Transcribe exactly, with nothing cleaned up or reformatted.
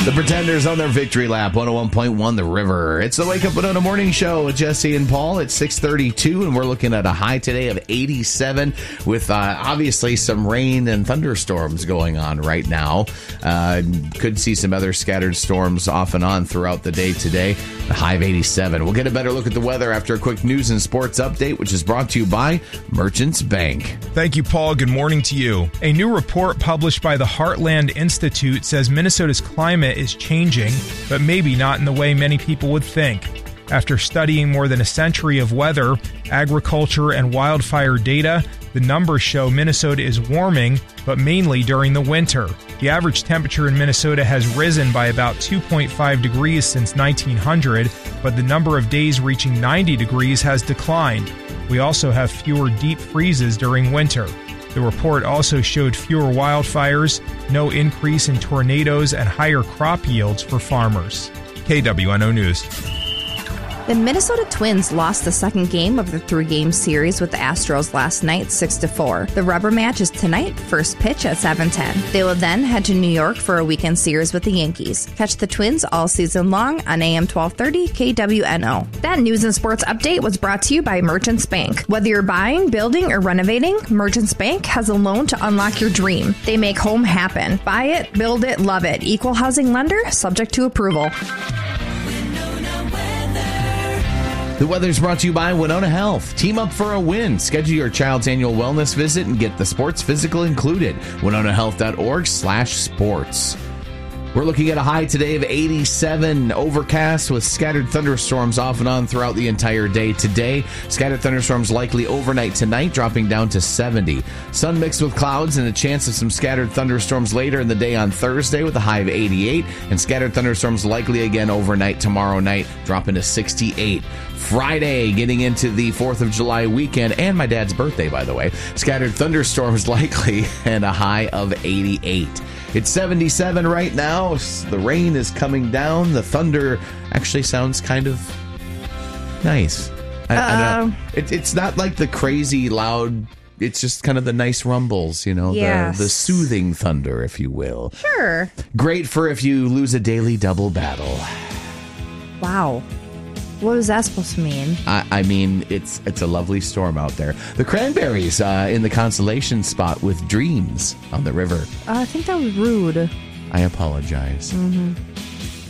The Pretenders on their victory lap, one oh one point one The River. It's the Wake Up Winona Morning Show with Jesse and Paul. It's six thirty-two, and we're looking at a high today of eighty-seven with uh, obviously some rain and thunderstorms going on right now. Uh, could see some other scattered storms off and on throughout the day today. A high of eighty-seven. We'll get a better look at the weather after a quick news and sports update, which is brought to you by Merchants Bank. Thank you, Paul. Good morning to you. A new report published by the Heartland Institute says Minnesota's climate is changing, but maybe not in the way many people would think. After studying more than a century of weather, agriculture, and wildfire data, the numbers show Minnesota is warming, but mainly during the winter. The average temperature in Minnesota has risen by about two point five degrees since nineteen hundred, but the number of days reaching ninety degrees has declined. We also have fewer deep freezes during winter. The report also showed fewer wildfires, no increase in tornadoes, and higher crop yields for farmers. K W N O News. The Minnesota Twins lost the second game of the three-game series with the Astros last night, six to four. The rubber match is tonight, first pitch at seven ten. They will then head to New York for a weekend series with the Yankees. Catch the Twins all season long on A M twelve thirty K W N O. That news and sports update was brought to you by Merchants Bank. Whether you're buying, building, or renovating, Merchants Bank has a loan to unlock your dream. They make home happen. Buy it, build it, love it. Equal housing lender, subject to approval. The weather's brought to you by Winona Health. Team up for a win. Schedule your child's annual wellness visit and get the sports physical included. winona health dot org slash sports. We're looking at a high today of eighty-seven, overcast with scattered thunderstorms off and on throughout the entire day today. Scattered thunderstorms likely overnight tonight, dropping down to seventy. Sun mixed with clouds and a chance of some scattered thunderstorms later in the day on Thursday with a high of eighty-eight. And scattered thunderstorms likely again overnight tomorrow night, dropping to sixty-eight. Friday, getting into the fourth of July weekend, and my dad's birthday, by the way. Scattered thunderstorms likely and a high of eighty-eight. It's seventy-seven right now. The rain is coming down. The thunder actually sounds kind of nice. I, I don't know. It, it's not like the crazy loud. It's just kind of the nice rumbles, you know, yes. the, the soothing thunder, if you will. Sure. Great for if you lose a daily double battle. Wow. What was that supposed to mean? I, I mean, it's it's a lovely storm out there. The Cranberries uh, in the consolation spot with Dreams on the River. Uh, I think that was rude. I apologize. Mm-hmm.